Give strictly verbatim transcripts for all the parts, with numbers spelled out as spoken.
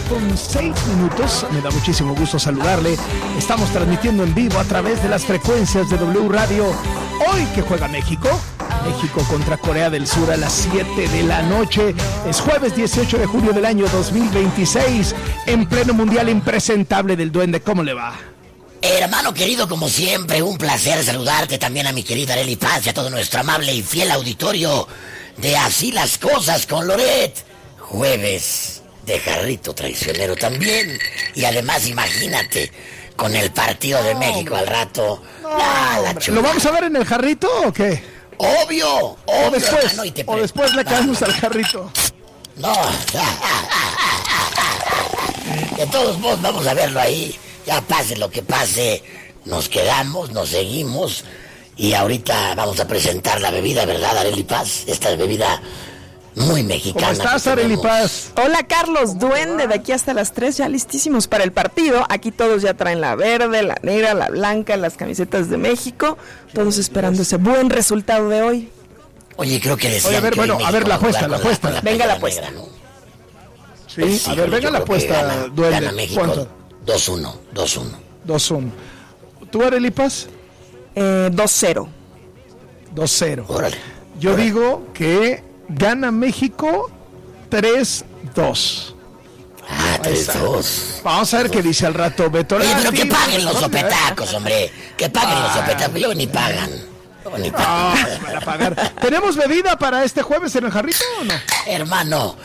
con seis minutos. Me da muchísimo gusto saludarle. Estamos transmitiendo en vivo a través de las frecuencias de W Radio. Hoy que juega México. México contra Corea del Sur a las siete de la noche. Es jueves dieciocho de junio del año dos mil veintiséis. En pleno mundial impresentable del Duende. ¿Cómo le va? Hermano querido, como siempre, un placer saludarte, también a mi querida Arely Paz y a todo nuestro amable y fiel auditorio de Así las Cosas con Loret. Jueves de Jarrito Traicionero también. Y además, imagínate, con el partido de México no, al rato. No, la, la ¿Lo vamos a ver en el Jarrito o qué? Obvio, obvio. O después, hermano, y te o después le caemos no, al Jarrito. No. De todos modos, vamos a verlo ahí. Ya pase lo que pase, nos quedamos, nos seguimos. Y ahorita vamos a presentar la bebida, ¿verdad, Arely Paz? Esta bebida muy mexicana. ¿Cómo estás, Arely Paz? Hola, Carlos, Duende, de aquí hasta las tres, ya listísimos para el partido. Aquí todos ya traen la verde, la negra, la blanca, las camisetas de México. Todos esperando ese buen resultado de hoy. Oye, creo que decían Oye, a ver, que bueno, a ver la apuesta, la apuesta. La, venga la apuesta. Negra, ¿no? Sí, sí, a ver, venga la apuesta, gana, Duende. Gana México. ¿Cuánto? dos uno, dos uno. dos uno. ¿Tú, Arely Paz? Eh, dos cero. dos cero. Órale. Yo Órale. digo que gana México tres dos. Ah, tres dos. Vamos a ver qué dice al rato Beto. Oye, pero que paguen los sopetacos, hombre. Que paguen los sopetacos. Luego ni pagan. Luego ni pagan. No, para pagar. ¿Tenemos bebida para este jueves en el Jarrito o no? Hermano,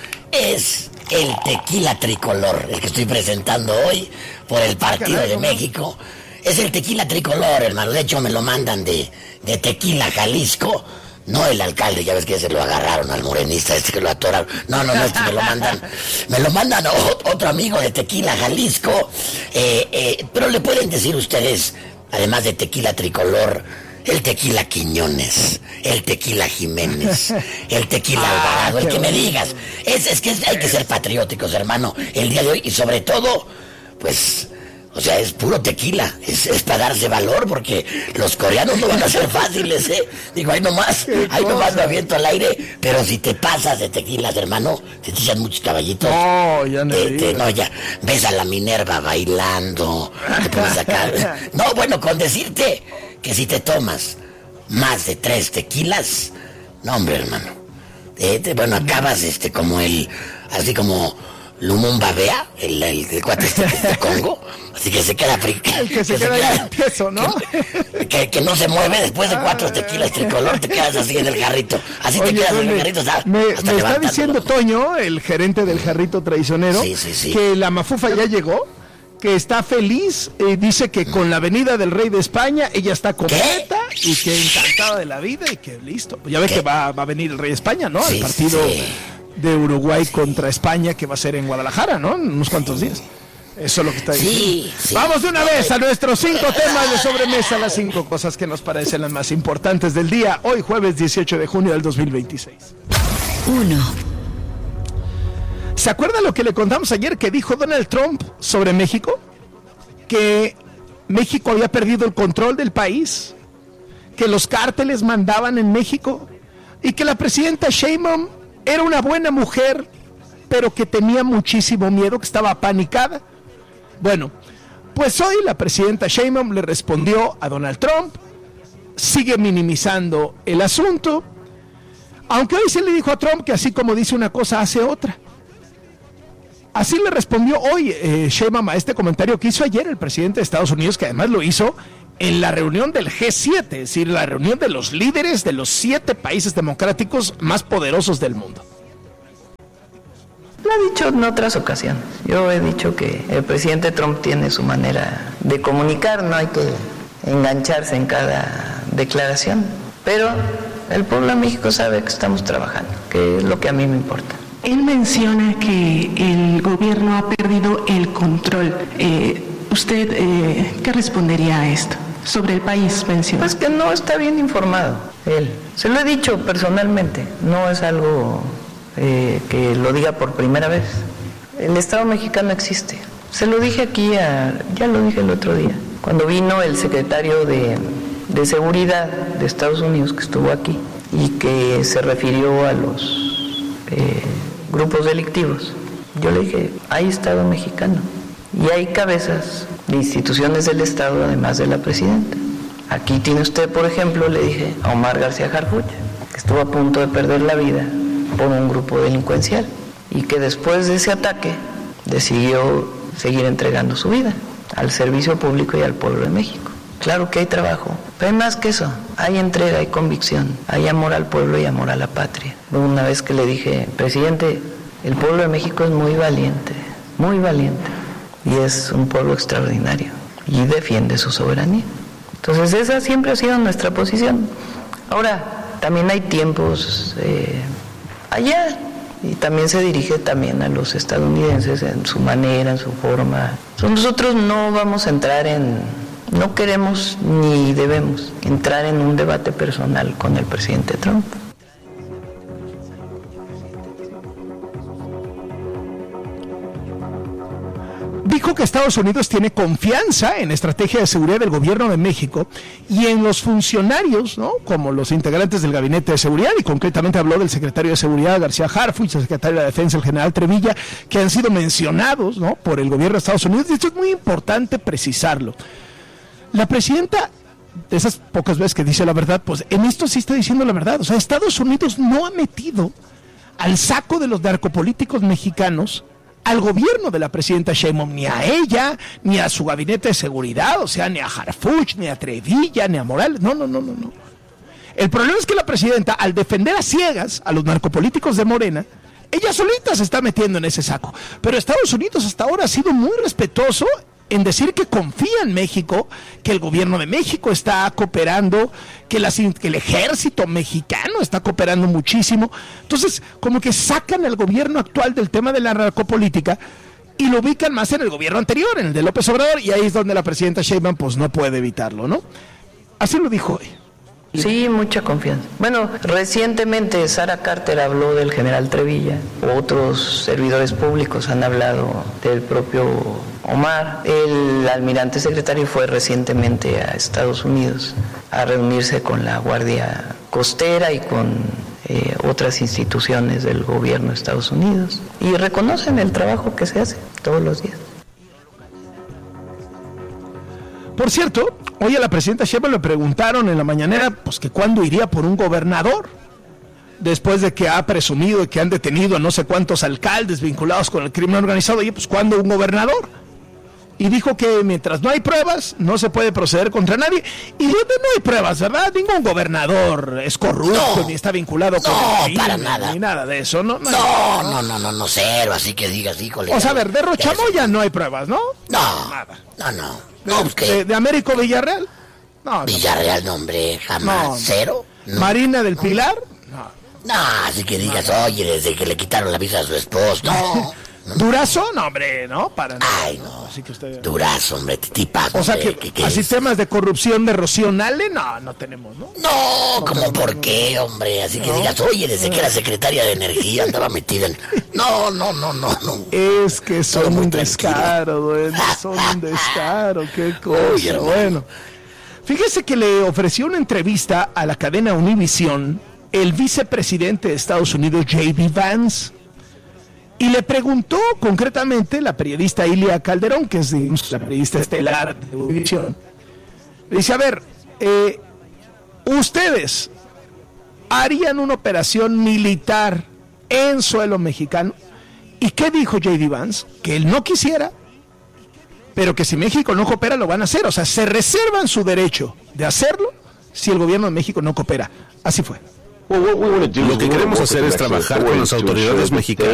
es el tequila tricolor, el que estoy presentando hoy por el partido de México. Es el tequila tricolor, hermano. De hecho, me lo mandan de, de Tequila, Jalisco. No el alcalde, ya ves que se lo agarraron al morenista, este que lo atoraron. No, no, no, este me lo mandan. Me lo mandan otro amigo de Tequila, Jalisco. Eh, eh, pero le pueden decir ustedes, además de tequila tricolor, el tequila Quiñones, el tequila Jiménez, el tequila ah, Alvarado, el que me digas. Es, es que hay que ser patrióticos, hermano, el día de hoy. Y sobre todo, pues, o sea, es puro tequila. Es, es para darse valor, porque los coreanos no van a ser fáciles, ¿eh? Digo, ahí nomás, ahí nomás lo aviento al aire. Pero si te pasas de tequilas, hermano, te echan muchos caballitos. No, ya no. Te, te, no, ya, ves a la Minerva bailando, te pones acá. No, bueno, con decirte que si te tomas más de tres tequilas, no, hombre, hermano, eh, te, bueno, acabas este como el, así como Lumumba Bea, el, el, el cuate este de Congo, así que se queda africano. El que se, que queda, se queda ahí tieso, ¿no? Que, que, que no se mueve después de cuatro tequilas tricolor, te quedas así en el jarrito, así Oye, te quedas oye, en el jarrito. Hasta, me hasta me está diciendo Toño, el gerente del Jarrito Traicionero, sí, sí, sí. que la mafufa ya llegó, que está feliz, eh, dice que con la venida del rey de España ella está completa. ¿Qué? Y que encantada de la vida y que listo. Ya ve que va, va a venir el rey de España, ¿no? Sí, el partido sí. de Uruguay sí. contra España, que va a ser en Guadalajara, ¿no? En unos cuantos días. Eso es lo que está diciendo. Sí, sí. Vamos de una vez a nuestros cinco temas de sobremesa, las cinco cosas que nos parecen las más importantes del día. Hoy jueves dieciocho de junio del dos mil veintiséis. uno. ¿Se acuerdan lo que le contamos ayer que dijo Donald Trump sobre México? Que México había perdido el control del país, que los cárteles mandaban en México y que la presidenta Sheinbaum era una buena mujer, pero que tenía muchísimo miedo, que estaba apanicada. Bueno, pues hoy la presidenta Sheinbaum le respondió a Donald Trump, sigue minimizando el asunto, aunque hoy se le dijo a Trump que así como dice una cosa, hace otra. Así le respondió hoy eh, Sheinbaum a este comentario que hizo ayer el presidente de Estados Unidos, que además lo hizo en la reunión del G siete, es decir, la reunión de los líderes de los siete países democráticos más poderosos del mundo. Lo he dicho en otras ocasiones. Yo he dicho que el presidente Trump tiene su manera de comunicar, no hay que engancharse en cada declaración, pero el pueblo de México sabe que estamos trabajando, que es lo que a mí me importa. Él menciona que el gobierno ha perdido el control. Eh, ¿Usted eh, qué respondería a esto? Sobre el país, menciona. Pues que no está bien informado, él. Se lo he dicho personalmente, no es algo eh, que lo diga por primera vez. El Estado mexicano existe. Se lo dije aquí, a, ya lo dije el otro día, cuando vino el secretario de, de Seguridad de Estados Unidos, que estuvo aquí, y que se refirió a los... Eh, grupos delictivos. Yo le dije, hay Estado mexicano y hay cabezas de instituciones del Estado además de la presidenta. Aquí tiene usted, por ejemplo, le dije a Omar García Harfuch, que estuvo a punto de perder la vida por un grupo delincuencial y que después de ese ataque decidió seguir entregando su vida al servicio público y al pueblo de México. Claro que hay trabajo, pero hay más que eso, hay entrega, hay convicción, hay amor al pueblo y amor a la patria. Una vez que le dije, presidente, el pueblo de México es muy valiente, muy valiente, y es un pueblo extraordinario, y defiende su soberanía. Entonces esa siempre ha sido nuestra posición. Ahora, también hay tiempos eh, allá, y también se dirige también a los estadounidenses en su manera, en su forma. Nosotros no vamos a entrar en, no queremos ni debemos entrar en un debate personal con el presidente Trump. Dijo que Estados Unidos tiene confianza en la estrategia de seguridad del gobierno de México y en los funcionarios, ¿no?, como los integrantes del Gabinete de Seguridad, y concretamente habló del secretario de Seguridad García Harfuch, el secretario de la Defensa, el general Trevilla, que han sido mencionados, ¿no?, por el gobierno de Estados Unidos. Y esto es muy importante precisarlo. La presidenta, de esas pocas veces que dice la verdad, pues en esto sí está diciendo la verdad. O sea, Estados Unidos no ha metido al saco de los narcopolíticos mexicanos al gobierno de la presidenta Sheinbaum, ni a ella, ni a su gabinete de seguridad, o sea, ni a Harfuch, ni a Trevilla, ni a Morales. No, no, no, no, no. El problema es que la presidenta, al defender a ciegas a los narcopolíticos de Morena, ella solita se está metiendo en ese saco. Pero Estados Unidos hasta ahora ha sido muy respetuoso en decir que confía en México, que el gobierno de México está cooperando, que, las, que el ejército mexicano está cooperando muchísimo. Entonces, como que sacan al gobierno actual del tema de la narcopolítica y lo ubican más en el gobierno anterior, en el de López Obrador, y ahí es donde la presidenta Sheinbaum pues no puede evitarlo, ¿no? Así lo dijo hoy. Sí, mucha confianza. Bueno, recientemente Sara Carter habló del general Trevilla, otros servidores públicos han hablado del propio Omar. El almirante secretario fue recientemente a Estados Unidos a reunirse con la Guardia Costera y con eh, otras instituciones del gobierno de Estados Unidos y reconocen el trabajo que se hace todos los días. Por cierto, hoy a la presidenta Sheinbaum le preguntaron en la mañanera pues que cuándo iría por un gobernador, después de que ha presumido que han detenido a no sé cuántos alcaldes vinculados con el crimen organizado. Oye, pues ¿cuándo un gobernador? Y dijo que mientras no hay pruebas, no se puede proceder contra nadie. Y donde no hay pruebas, ¿verdad? Ningún gobernador es corrupto, no, ni está vinculado no, con el crimen, para nada. Ni nada de eso, ¿no? No, no, no, no, no, no cero, así que digas, híjole. O sea, a ver, de Rochamoya no hay pruebas, ¿no? No, nada. No, no. ¿De, no, pues de, de Américo Villarreal? No, Villarreal, no, hombre, jamás. No, ¿Cero? No. ¿Marina del Pilar? No. No, así que digas, no, oye, desde que le quitaron la visa a su esposo. No. No. ¿Durazo? No, hombre, no, para nada. Ay, no. Así que usted... Durazo, hombre, tipazo. O sea, hombre, que, que, que así es... temas de corrupción de Rocío Nale, no, no tenemos, ¿no? No, ¿cómo por qué, hombre? Así que no. digas, oye, desde que era secretaria de Energía andaba metida en... No, no, no, no, no. Es que son un descaro, duende, son un descaro, qué cosa. Uy, bueno, fíjese que le ofreció una entrevista a la cadena Univisión el vicepresidente de Estados Unidos, J D Vance, y le preguntó concretamente la periodista Ilia Calderón, que es digamos, la periodista estelar de Univisión. Le dice, a ver, eh, ¿ustedes harían una operación militar en suelo mexicano? ¿Y qué dijo J D Vance? Que él no quisiera, pero que si México no coopera lo van a hacer. O sea, se reservan su derecho de hacerlo si el gobierno de México no coopera. Así fue. Lo que queremos hacer es trabajar con las autoridades mexicanas